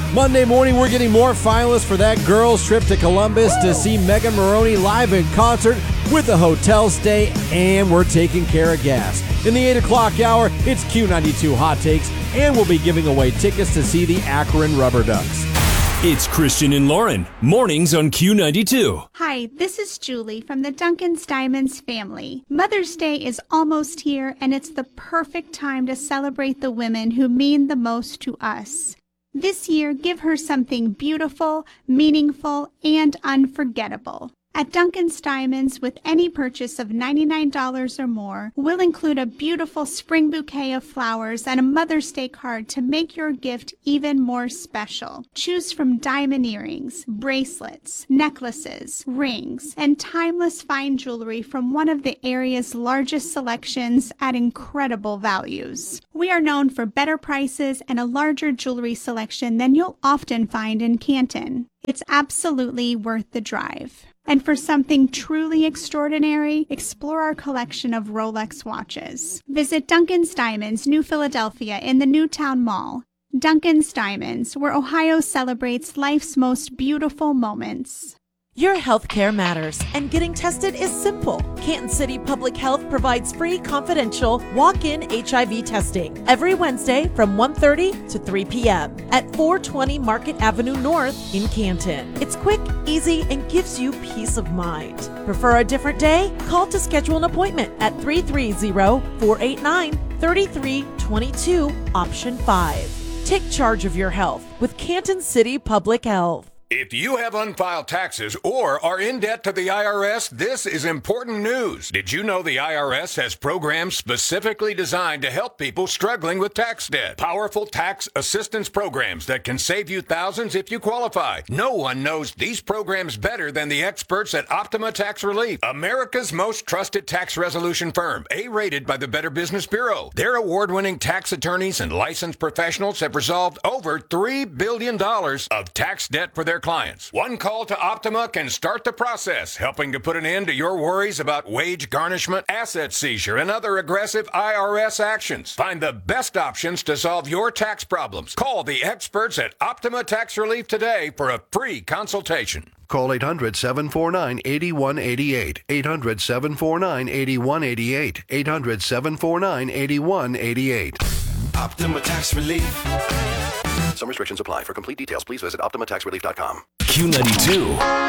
Monday morning, we're getting more finalists for that girls' trip to Columbus to see Megan Moroney live in concert with a hotel stay, and we're taking care of gas. In the 8 o'clock hour, it's Q92 Hot Takes, and we'll be giving away tickets to see the Akron Rubber Ducks. It's Christian and Lauren, mornings on Q92. Hi, this is Julie from the Duncan's Diamonds family. Mother's Day is almost here, and it's the perfect time to celebrate the women who mean the most to us. This year, give her something beautiful, meaningful, and unforgettable. At Duncan's Diamonds, with any purchase of $99 or more, we'll include a beautiful spring bouquet of flowers and a Mother's Day card to make your gift even more special. Choose from diamond earrings, bracelets, necklaces, rings, and timeless fine jewelry from one of the area's largest selections at incredible values. We are known for better prices and a larger jewelry selection than you'll often find in Canton. It's absolutely worth the drive. And for something truly extraordinary, explore our collection of Rolex watches. Visit Duncan's Diamonds, New Philadelphia in the Newtown Mall. Duncan's Diamonds, where Ohio celebrates life's most beautiful moments. Your healthcare matters, and getting tested is simple. Canton City Public Health provides free, confidential, walk-in HIV testing every Wednesday from 1:30 to 3 p.m. at 420 Market Avenue North in Canton. It's quick, easy, and gives you peace of mind. Prefer a different day? Call to schedule an appointment at 330-489-3322, option 5. Take charge of your health with Canton City Public Health. If you have unfiled taxes or are in debt to the IRS, this is important news. Did you know the IRS has programs specifically designed to help people struggling with tax debt? Powerful tax assistance programs that can save you thousands if you qualify. No one knows these programs better than the experts at Optima Tax Relief, America's most trusted tax resolution firm, A-rated by the Better Business Bureau. Their award-winning tax attorneys and licensed professionals have resolved over $3 billion of tax debt for their clients. One call to Optima can start the process, helping to put an end to your worries about wage garnishment, asset seizure, and other aggressive IRS actions. Find the best options to solve your tax problems. Call the experts at Optima Tax Relief today for a free consultation. Call 800-749-8188. 800-749-8188. 800-749-8188. Optima Tax Relief. Some restrictions apply. For complete details, please visit OptimaTaxRelief.com. Q92.